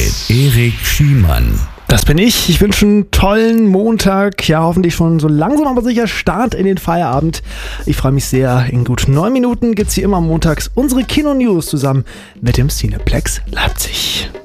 mit Erik Schiemann. Das bin ich. Ich wünsche einen tollen Montag. Ja, hoffentlich schon so langsam aber sicher Start in den Feierabend. Ich freue mich sehr. In gut 9 Minuten gibt es hier immer montags unsere Kino-News zusammen mit dem Cineplex Leipzig.